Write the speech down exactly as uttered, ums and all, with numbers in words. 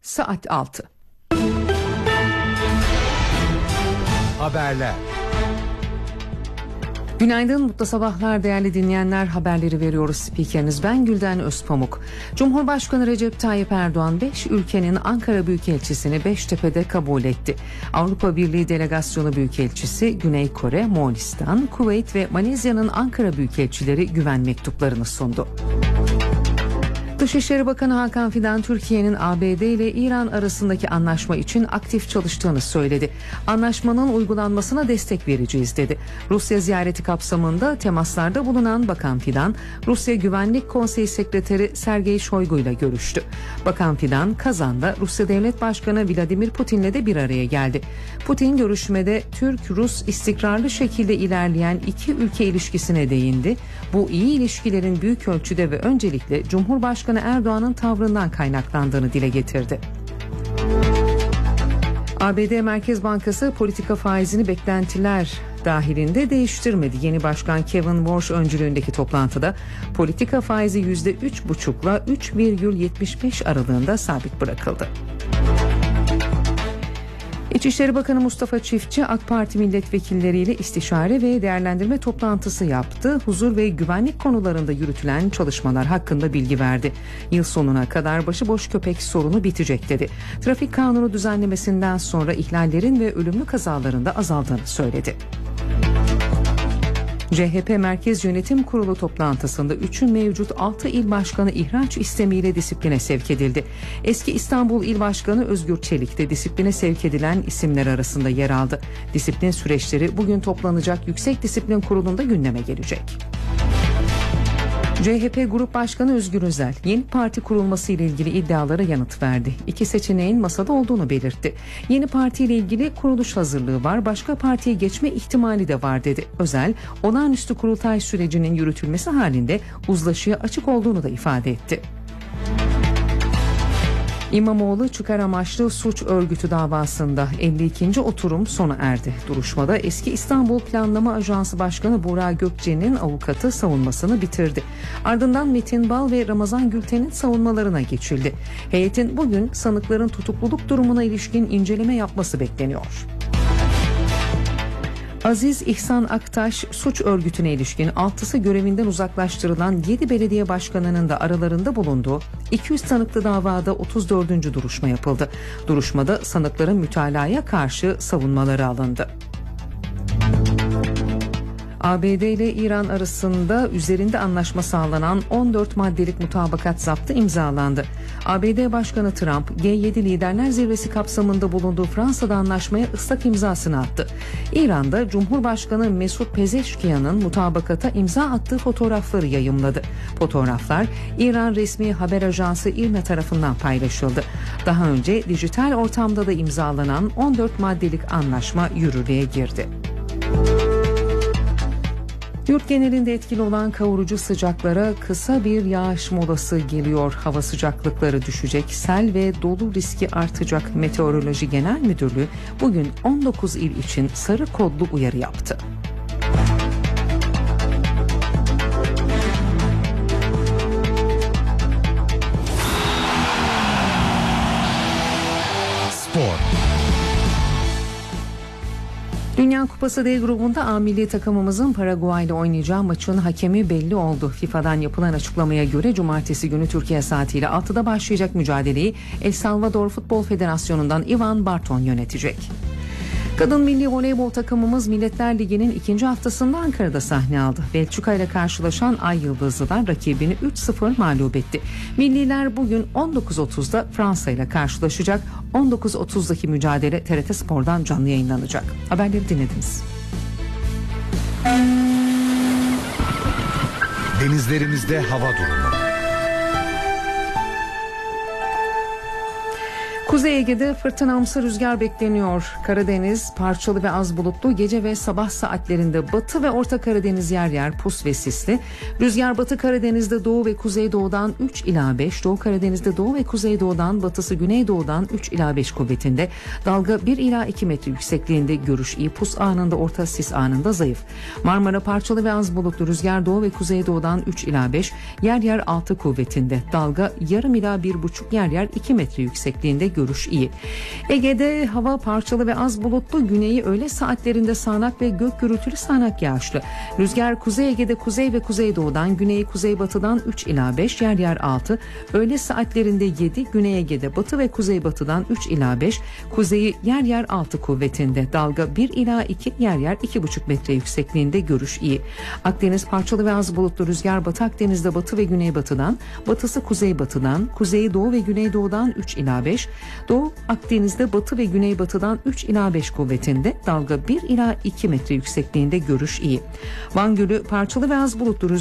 saat altı. Haberler. Günaydın, mutlu sabahlar değerli dinleyenler. Haberleri veriyoruz. Spikeriniz ben Gülden Özpamuk. Cumhurbaşkanı Recep Tayyip Erdoğan beş ülkenin Ankara Büyükelçisini Beştepe'de kabul etti. Avrupa Birliği Delegasyonu Büyükelçisi, Güney Kore, Moğolistan, Kuveyt ve Malezya'nın Ankara Büyükelçileri güven mektuplarını sundu. Dışişleri Bakanı Hakan Fidan, Türkiye'nin A B D ile İran arasındaki anlaşma için aktif çalıştığını söyledi. Anlaşmanın uygulanmasına destek vereceğiz dedi. Rusya ziyareti kapsamında temaslarda bulunan Bakan Fidan, Rusya Güvenlik Konseyi Sekreteri Sergey Shoigu ile görüştü. Bakan Fidan, Kazan'da Rusya Devlet Başkanı Vladimir Putin'le de bir araya geldi. Putin görüşmede Türk-Rus istikrarlı şekilde ilerleyen iki ülke ilişkisine değindi. Bu iyi ilişkilerin büyük ölçüde ve öncelikle Cumhurbaşkanı Erdoğan'ın tavrından kaynaklandığını dile getirdi. A B D Merkez Bankası politika faizini beklentiler dahilinde değiştirmedi. Yeni başkan Kevin Warsh öncülüğündeki toplantıda politika faizi yüzde üç buçukla üç virgül yetmiş beş aralığında sabit bırakıldı. İçişleri Bakanı Mustafa Çiftçi, AK Parti milletvekilleriyle istişare ve değerlendirme toplantısı yaptı. Huzur ve güvenlik konularında yürütülen çalışmalar hakkında bilgi verdi. Yıl sonuna kadar başıboş köpek sorunu bitecek dedi. Trafik kanunu düzenlemesinden sonra ihlallerin ve ölümlü kazalarında azaldığını söyledi. C H P Merkez Yönetim Kurulu toplantısında üçü mevcut altı il başkanı ihraç istemiyle disipline sevk edildi. Eski İstanbul İl Başkanı Özgür Çelik de disipline sevk edilen isimler arasında yer aldı. Disiplin süreçleri bugün toplanacak Yüksek Disiplin Kurulu'nda gündeme gelecek. C H P Grup Başkanı Özgür Özel, yeni parti kurulması ile ilgili iddialara yanıt verdi. İki seçeneğin masada olduğunu belirtti. Yeni parti ile ilgili kuruluş hazırlığı var, başka partiye geçme ihtimali de var dedi. Özel, olağanüstü kurultay sürecinin yürütülmesi halinde uzlaşıya açık olduğunu da ifade etti. İmamoğlu çıkar amaçlı suç örgütü davasında elli ikinci oturum sona erdi. Duruşmada eski İstanbul Planlama Ajansı Başkanı Burak Gökçe'nin avukatı savunmasını bitirdi. Ardından Metin Bal ve Ramazan Gülten'in savunmalarına geçildi. Heyetin bugün sanıkların tutukluluk durumuna ilişkin inceleme yapması bekleniyor. Aziz İhsan Aktaş suç örgütüne ilişkin altısı görevinden uzaklaştırılan yedi belediye başkanının da aralarında bulunduğu iki yüz sanıklı davada otuz dördüncü duruşma yapıldı. Duruşmada sanıkların mütalaya karşı savunmaları alındı. A B D ile İran arasında üzerinde anlaşma sağlanan on dört maddelik mutabakat zaptı imzalandı. A B D Başkanı Trump, G yedi Liderler Zirvesi kapsamında bulunduğu Fransa'da anlaşmaya ıslak imzasını attı. İran'da Cumhurbaşkanı Mesut Pezeşkiyan'ın mutabakata imza attığı fotoğrafları yayımladı. Fotoğraflar İran resmi haber ajansı İRNA tarafından paylaşıldı. Daha önce dijital ortamda da imzalanan on dört maddelik anlaşma yürürlüğe girdi. Yurt genelinde etkili olan kavurucu sıcaklara kısa bir yağış molası geliyor. Hava sıcaklıkları düşecek, sel ve dolu riski artacak. Meteoroloji Genel Müdürlüğü bugün on dokuz il için sarı kodlu uyarı yaptı. Spor. Dünya Kupası D grubunda A milli takımımızın Paraguay ile oynayacağı maçın hakemi belli oldu. FIFA'dan yapılan açıklamaya göre cumartesi günü Türkiye saatiyle altıda başlayacak mücadeleyi El Salvador Futbol Federasyonu'ndan Ivan Barton yönetecek. Kadın milli voleybol takımımız Milletler Ligi'nin ikinci haftasında Ankara'da sahne aldı. Belçika ile karşılaşan Ay Yıldızlılar rakibini üç sıfır mağlup etti. Milliler bugün on dokuz otuzda Fransa ile karşılaşacak. on dokuz otuzdaki mücadele T R T Spor'dan canlı yayınlanacak. Haberleri dinlediniz. Denizlerimizde hava durumu. Kuzey Ege'de fırtınamsı rüzgar bekleniyor. Karadeniz parçalı ve az bulutlu, gece ve sabah saatlerinde Batı ve Orta Karadeniz yer yer pus ve sisli. Rüzgar Batı Karadeniz'de doğu ve kuzeydoğudan üç ila beş, Doğu Karadeniz'de doğu ve kuzeydoğudan, batısı güneydoğudan üç ila beş kuvvetinde. Dalga bir ila iki metre yüksekliğinde, görüş iyi, pus anında orta, sis anında zayıf. Marmara parçalı ve az bulutlu, rüzgar doğu ve kuzeydoğudan üç ila beş, yer yer altı kuvvetinde. Dalga yarım ila bir buçuk, yer yer iki metre yüksekliğinde, görüş iyi. Ege'de hava parçalı ve az bulutlu, güneyi öğle saatlerinde sağanak ve gök gürültülü sağanak yağışlı. Rüzgar Kuzey Ege'de kuzey ve kuzeydoğudan, güneyi kuzeybatıdan üç ila beş, yer yer altı, öğle saatlerinde yedi, Güney Ege'de batı ve kuzeybatıdan üç ila beş, kuzeyi yer yer altı kuvvetinde, dalga bir ila iki, yer yer iki buçuk metre yüksekliğinde, görüş iyi. Akdeniz parçalı ve az bulutlu, rüzgar Batı Akdeniz'de batı ve güneybatıdan, batısı kuzeybatıdan, kuzeyi doğu ve güneydoğudan üç ila beş, Doğu Akdeniz'de batı ve güneybatıdan üç ila beş kuvvetinde, dalga bir ila iki metre yüksekliğinde, görüş iyi. Van Gölü parçalı ve az bulutlu,